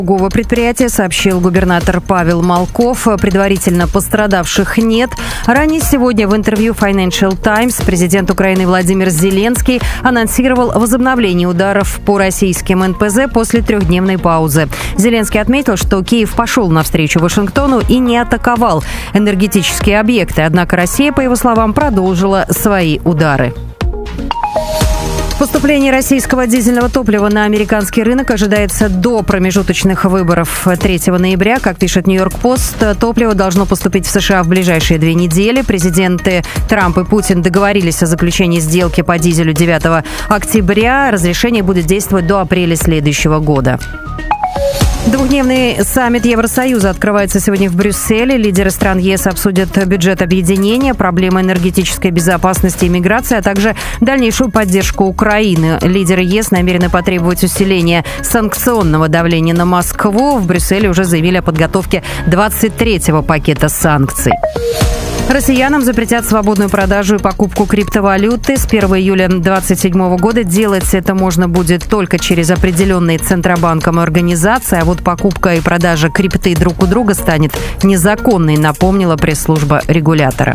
Другого предприятия сообщил губернатор Павел Молков. Предварительно пострадавших нет. Ранее сегодня в интервью Financial Times президент Украины Владимир Зеленский анонсировал возобновление ударов по российским НПЗ после трехдневной паузы. Зеленский отметил, что Киев пошел навстречу Вашингтону и не атаковал энергетические объекты. Однако Россия, по его словам, продолжила свои удары. Поступление российского дизельного топлива на американский рынок ожидается до промежуточных выборов 3 ноября. Как пишет Нью-Йорк Пост, топливо должно поступить в США в ближайшие 2 недели. Президенты Трамп и Путин договорились о заключении сделки по дизелю 9 октября. Разрешение будет действовать до апреля следующего года. Двухдневный саммит Евросоюза открывается сегодня в Брюсселе. Лидеры стран ЕС обсудят бюджет объединения, проблемы энергетической безопасности и миграции, а также дальнейшую поддержку Украины. Лидеры ЕС намерены потребовать усиления санкционного давления на Москву. В Брюсселе уже заявили о подготовке 23-го пакета санкций. Россиянам запретят свободную продажу и покупку криптовалюты. С 1 июля 2027 года делать это можно будет только через определенные Центробанком организации, а вот покупка и продажа крипты друг у друга станет незаконной, напомнила пресс-служба регулятора.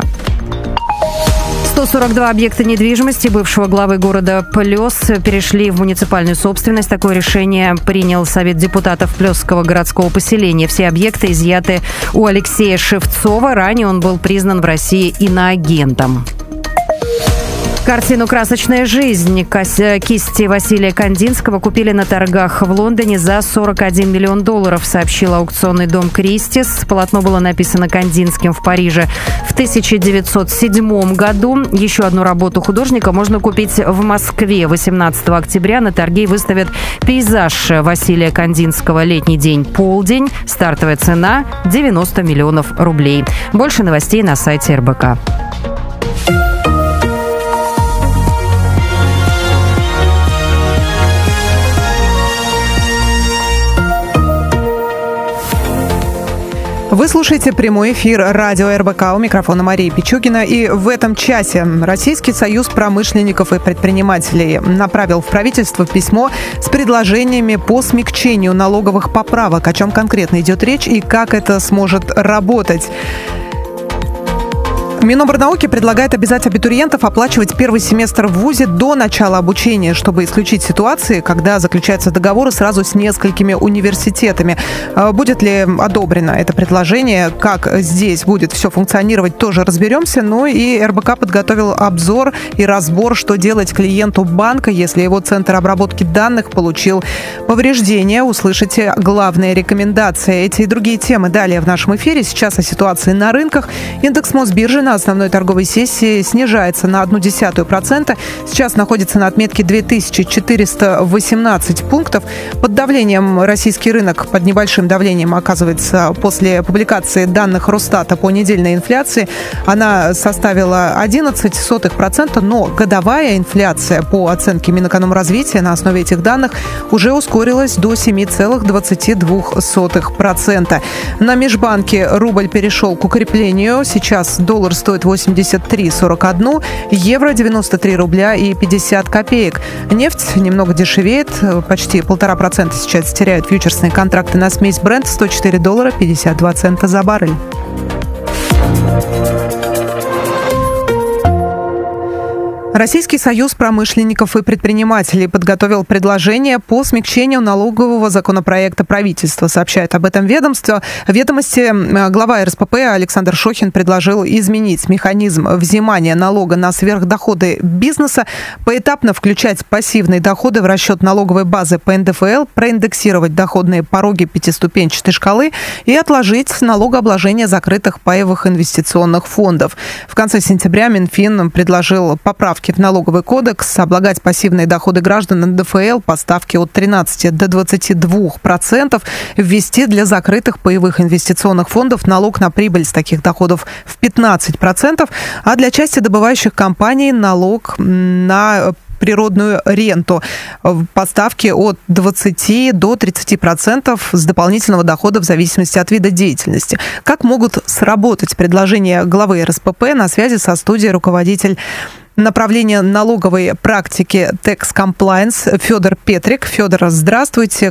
142 объекта недвижимости бывшего главы города Плёс перешли в муниципальную собственность. Такое решение принял Совет депутатов Плёсского городского поселения. Все объекты изъяты у Алексея Шевцова. Ранее он был признан в России иноагентом. Картину «Красочная жизнь» кисти Василия Кандинского купили на торгах в Лондоне за $41 миллион, сообщил аукционный дом «Кристис». Полотно было написано Кандинским в Париже в 1907 году. Еще одну работу художника можно купить в Москве. 18 октября на торги выставят пейзаж Василия Кандинского «Летний день, полдень». Стартовая цена – 90 миллионов рублей. Больше новостей на сайте РБК. Вы слушаете прямой эфир радио РБК. У микрофона Мария Пичугина. И в этом часе Российский союз промышленников и предпринимателей направил в правительство письмо с предложениями по смягчению налоговых поправок. О чем конкретно идет речь и как это сможет работать. Минобрнауки предлагает обязать абитуриентов оплачивать первый семестр в ВУЗе до начала обучения, чтобы исключить ситуации, когда заключаются договоры сразу с несколькими университетами. Будет ли одобрено это предложение, как здесь будет все функционировать, тоже разберемся. Ну и РБК подготовил обзор и разбор, что делать клиенту банка, если его центр обработки данных получил повреждения. Услышите главные рекомендации. Эти и другие темы далее в нашем эфире. Сейчас о ситуации на рынках. Индекс Мосбиржи на основной торговой сессии снижается на 0,1%. Сейчас находится на отметке 2418 пунктов. Под давлением российский рынок, под небольшим давлением оказывается после публикации данных Росстата по недельной инфляции. Она составила 0,11%, но годовая инфляция по оценке Минэкономразвития на основе этих данных уже ускорилась до 7,22%. На межбанке рубль перешел к укреплению. Сейчас доллар стоит 83,41, евро 93 рубля и 50 копеек. Нефть немного дешевеет, почти 1,5% сейчас теряют фьючерсные контракты на смесь Brent, $104.52 за баррель. Российский союз промышленников и предпринимателей подготовил предложение по смягчению налогового законопроекта правительства, сообщает об этом ведомство. В ведомости глава РСПП Александр Шохин предложил изменить механизм взимания налога на сверхдоходы бизнеса, поэтапно включать пассивные доходы в расчет налоговой базы по НДФЛ, проиндексировать доходные пороги пятиступенчатой шкалы и отложить налогообложение закрытых паевых инвестиционных фондов. В конце сентября Минфин предложил поправки в налоговый кодекс, облагать пассивные доходы граждан НДФЛ по ставке от 13 до 22%, ввести для закрытых паевых инвестиционных фондов налог на прибыль с таких доходов в 15%, а для части добывающих компаний налог на природную ренту по ставке от 20 до 30% с дополнительного дохода в зависимости от вида деятельности. Как могут сработать предложения главы РСПП? На связи со студией руководитель направления налоговой практики Tax Compliance Федор Петрик. Федор, здравствуйте.